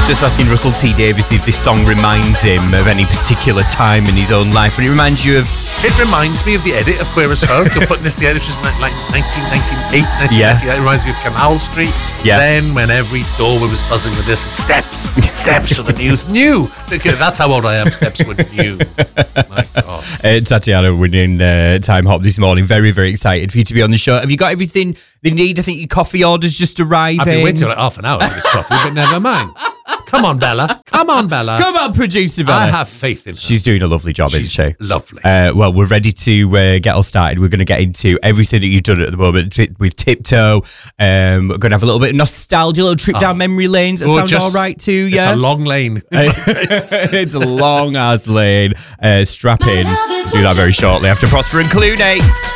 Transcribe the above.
Just asking Russell T Davies if this song reminds him of any particular time in his own life, but it reminds you of... It reminds me of the edit of Queer as Folk. They're putting this together, which was like 1998, 1998. It reminds me of Canal Street. Yeah. Then when every doorway was buzzing with this, and steps for the new. That's how old I am, steps were new. My God. Tatiana winning Time Hop this morning. Very, very excited for you to be on the show. Have you got everything they need? I think your coffee order's just arriving. I've been waiting like half an hour for this coffee, but never mind. Come on, Bella. Come on, producer Bella. I have faith in her. She's doing a lovely job, isn't she? Lovely. Well, we're ready to get all started. We're going to get into everything that you've done at the moment with Tiptoe. We're going to have a little bit of nostalgia, a little trip down memory lanes. That sounds all right too, yeah? It's a long lane. It's a long-ass lane. Strap in. We'll do that very shortly after Prosper and Clooney.